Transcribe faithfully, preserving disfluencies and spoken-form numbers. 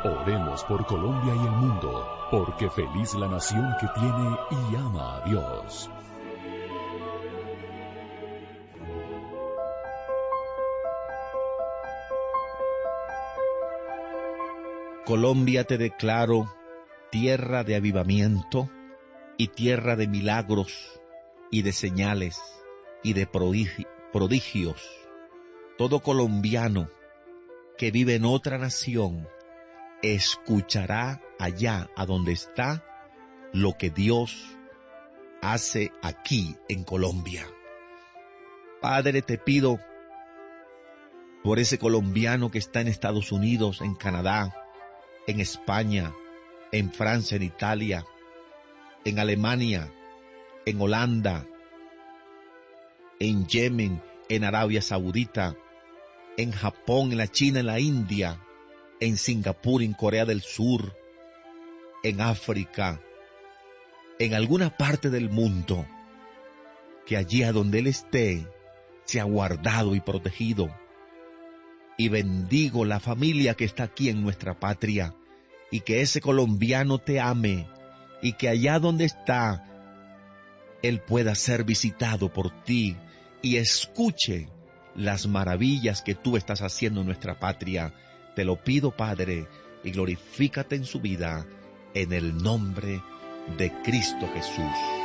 Oremos por Colombia y el mundo, porque feliz la nación que tiene y ama a Dios. Colombia, te declaro tierra de avivamiento y tierra de milagros y de señales y de prodigi- prodigios. Todo colombiano que vive en otra nación escuchará allá a donde está lo que Dios hace aquí en Colombia. Padre, te pido por ese colombiano que está en Estados Unidos, en Canadá, en España, en Francia, en Italia, en Alemania, en Holanda, en Yemen, en Arabia Saudita, en Japón, en la China, en la India, en Singapur, en Corea del Sur, en África, en alguna parte del mundo, que allí a donde Él esté, sea guardado y protegido. Y bendigo la familia que está aquí en nuestra patria, y que ese colombiano te ame, y que allá donde está, Él pueda ser visitado por ti, y escuche las maravillas que tú estás haciendo en nuestra patria. Te lo pido, Padre, y glorifícate en su vida, en el nombre de Cristo Jesús.